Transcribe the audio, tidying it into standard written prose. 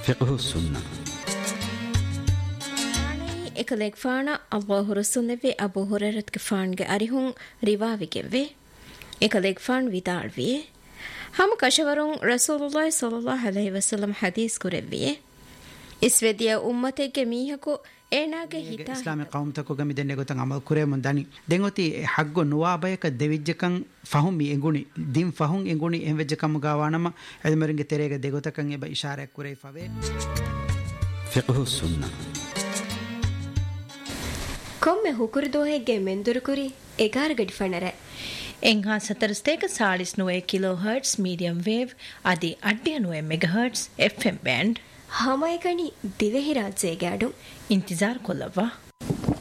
ಫಿಕ್ಹು Sunna ekaleek faana Allahu rasulnevi Abu Hurairat ke faange arihun riwaavigewe ekaleek faan vidalwi ham kashawarun Rasulullah sallallahu alaihi wasallam hadis kurevwi isvediya ummatege mihako eenage hita islami qawmtako gami denne gotan amal kuremun dani dengoti haggo nuwabayaka devijjakan fahumi enguni din fahun enguni envejjakam gawanama edmeringe terege degotakan eba ishara kurei fave ಫಿಕ್ಹು Sunna ಕೊಮ್ಮೆ ಹುಕುರ್ದೋಹೆಗೆ ಮೆಂದುರುಕುರಿ ಎಗಾರ ಗಡಿಫಣರೆ ಎಂಹಾ ಸತರಸ್ತೇಕ ಸಾಳಿಸ್ ನುವೆ kilo hertz medium wave ಅದಿ ಅಡ್ಡಿಯ ನುವೆ mega hertz FM band ಹಮೈಗಣಿ ದಿವೆಹಿ ರಾಜ್ಯಗೆ ಅಡು ಇಂತಿಜಾರ್ ಕೊಲ್ಲವ್ವ